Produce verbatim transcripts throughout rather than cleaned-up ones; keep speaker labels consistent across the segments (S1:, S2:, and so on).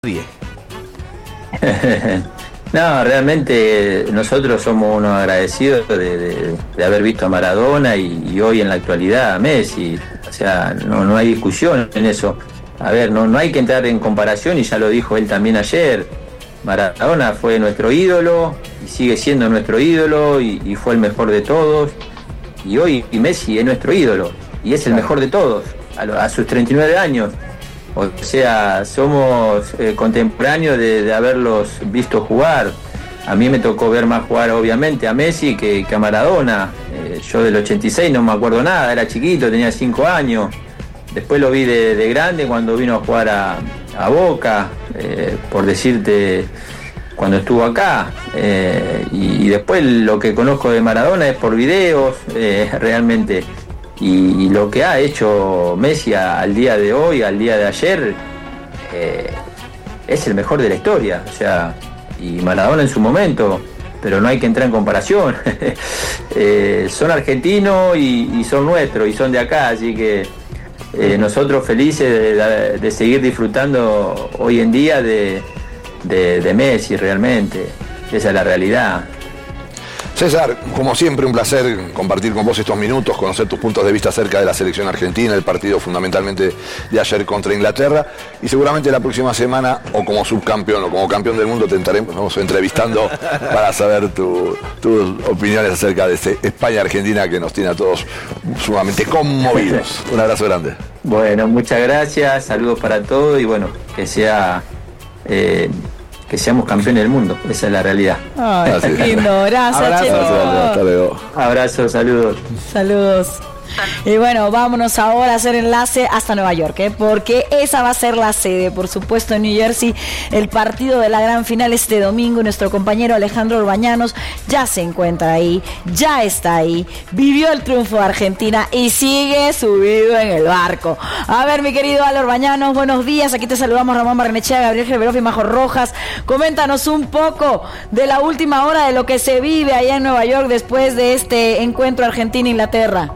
S1: nadie.
S2: No, realmente nosotros somos unos agradecidos de, de, de haber visto a Maradona y, y hoy en la actualidad a Messi. O sea, no, no hay discusión en eso. A ver, no, no hay que entrar en comparación, y ya lo dijo él también ayer. Maradona fue nuestro ídolo y sigue siendo nuestro ídolo y, y fue el mejor de todos. Y hoy y Messi es nuestro ídolo y es el mejor de todos a, lo, a sus treinta y nueve años. O sea, somos eh, contemporáneos de, de haberlos visto jugar. A mí me tocó ver más jugar obviamente a Messi que, que a Maradona. Eh, yo del ochenta y seis no me acuerdo nada, era chiquito, tenía cinco años. Después lo vi de, de grande cuando vino a jugar a, a Boca, eh, por decirte, cuando estuvo acá. Eh, y, y después lo que conozco de Maradona es por videos, eh, realmente. Y, y lo que ha hecho Messi a, al día de hoy, al día de ayer, eh, es el mejor de la historia. O sea, y Maradona en su momento, pero no hay que entrar en comparación. eh, son argentinos y, y son nuestros y son de acá, así que eh, nosotros felices de, de, de seguir disfrutando hoy en día de, de, de Messi realmente. Esa es la realidad.
S3: César, como siempre, un placer compartir con vos estos minutos, conocer tus puntos de vista acerca de la selección argentina, el partido fundamentalmente de ayer contra Inglaterra, y seguramente la próxima semana, o como subcampeón o como campeón del mundo, te estaremos entrevistando para saber tu, tus opiniones acerca de este España-Argentina que nos tiene a todos sumamente conmovidos. Un abrazo grande.
S2: Bueno, muchas gracias, saludos para todos y bueno, que sea... Eh, que seamos campeones del mundo, esa es la realidad.
S4: Ay, qué lindo, gracias,
S3: abrazo,
S4: Checo.
S3: hasta luego.
S2: Abrazos, saludos.
S4: Saludos. Y bueno, vámonos ahora a hacer enlace hasta Nueva York, ¿eh? Porque esa va a ser la sede, por supuesto, en New Jersey, el partido de la gran final este domingo. Nuestro compañero Alejandro Orbañanos ya se encuentra ahí, ya está ahí, vivió el triunfo de Argentina y sigue subido en el barco. A ver, mi querido Ale Orbañanos, buenos días, aquí te saludamos Ramón Barrenechea, Gabriel Reverov y Majo Rojas. Coméntanos un poco de la última hora de lo que se vive allá en Nueva York después de este encuentro Argentina-Inglaterra.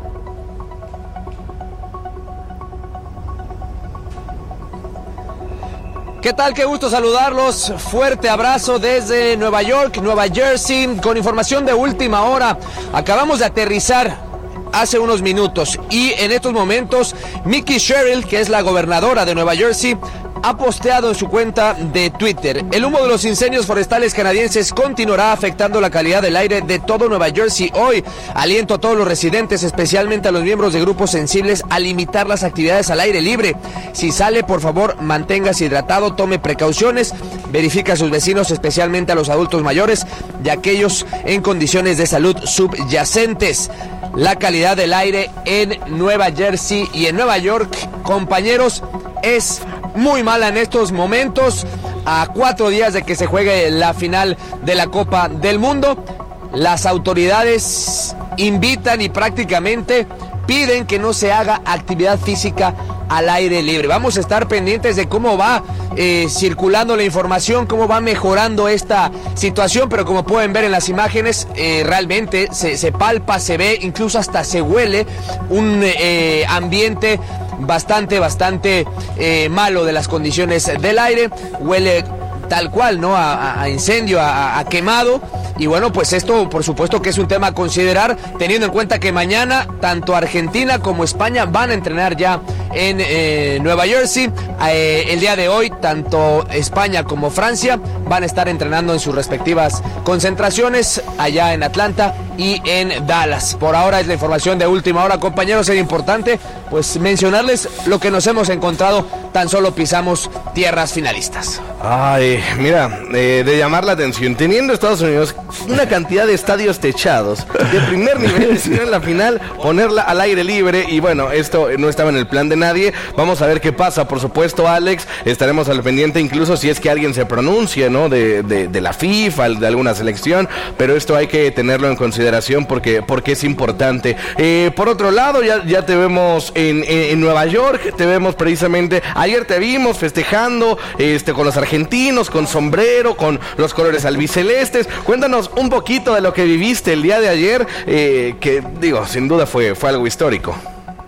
S1: ¿Qué tal? Qué gusto saludarlos. Fuerte abrazo desde Nueva York, Nueva Jersey, con información de última hora. Acabamos de aterrizar hace unos minutos y en estos momentos Mickey Sherrill, que es la gobernadora de Nueva Jersey, ha posteado en su cuenta de Twitter: el humo de los incendios forestales canadienses continuará afectando la calidad del aire de todo Nueva Jersey hoy. Aliento a todos los residentes, especialmente a los miembros de grupos sensibles, a limitar las actividades al aire libre. Si sale, por favor, manténgase hidratado, tome precauciones, verifica a sus vecinos, especialmente a los adultos mayores y aquellos en condiciones de salud subyacentes. La calidad del aire en Nueva Jersey y en Nueva York, compañeros, es muy mala en estos momentos. A cuatro días de que se juegue la final de la Copa del Mundo, las autoridades invitan y prácticamente piden que no se haga actividad física al aire libre. Vamos a estar pendientes de cómo va eh, circulando la información, cómo va mejorando esta situación, pero como pueden ver en las imágenes, eh, realmente se, se palpa, se ve, incluso hasta se huele un eh, ambiente bastante, bastante eh, malo de las condiciones del aire. Huele tal cual, ¿no? A, a incendio, a, a quemado. Y bueno, pues esto por supuesto que es un tema a considerar, teniendo en cuenta que mañana tanto Argentina como España van a entrenar ya en eh, Nueva Jersey. Eh, el día de hoy tanto España como Francia van a estar entrenando en sus respectivas concentraciones allá en Atlanta y en Dallas. Por ahora es la información de última hora, compañeros. Es importante pues mencionarles lo que nos hemos encontrado tan solo pisamos tierras finalistas.
S5: Ay, mira, eh, de llamar la atención, teniendo Estados Unidos una cantidad de estadios techados de primer nivel, decidieron en la final ponerla al aire libre y bueno, esto no estaba en el plan de nadie. Vamos a ver qué pasa, por supuesto, Alex, estaremos al pendiente incluso si es que alguien se pronuncie, ¿no? De, de, de la FIFA, de alguna selección, pero esto hay que tenerlo en consideración porque, porque es importante. Eh, por otro lado, ya, ya te vemos en, en, en Nueva York, te vemos precisamente, ayer te vimos festejando este, con los argentinos, con sombrero, con los colores albicelestes. Cuéntanos un poquito de lo que viviste el día de ayer, eh, que digo, sin duda fue, fue algo histórico.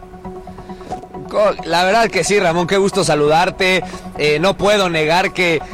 S1: La verdad que sí, Ramón, qué gusto saludarte. Eh, no puedo negar que